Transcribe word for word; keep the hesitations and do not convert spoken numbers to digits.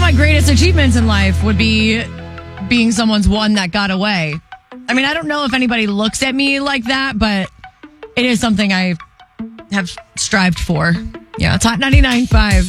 my greatest achievements in life would be being someone's one that got away. I mean, I don't know if anybody looks at me like that, but it is something I have strived for. Yeah, it's Hot ninety-nine point five.